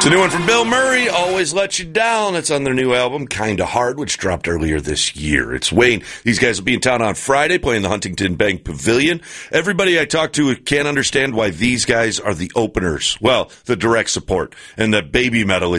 It's a new one from Bill Murray, Always Let You Down. It's on their new album, Kinda Hard, which dropped earlier this year. It's Wayne. These guys will be in town on Friday playing the Huntington Bank Pavilion. Everybody I talk to can't understand why these guys are the openers. Well, the direct support and the baby metal